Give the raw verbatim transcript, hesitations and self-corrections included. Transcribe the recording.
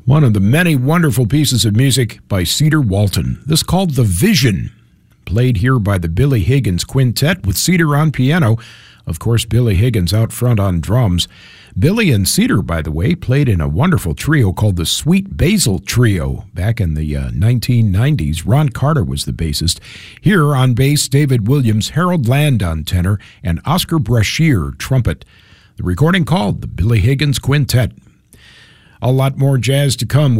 One of the many wonderful pieces of music by Cedar Walton. This called The Vision, played here by the Billy Higgins Quintet with Cedar on piano. Of course, Billy Higgins out front on drums. Billy and Cedar, by the way, played in a wonderful trio called the Sweet Basil Trio back in the uh, nineteen nineties. Ron Carter was the bassist. Here on bass, David Williams, Harold Land on tenor, and Oscar Brashear trumpet. The recording called the Billy Higgins Quintet. A lot more jazz to come.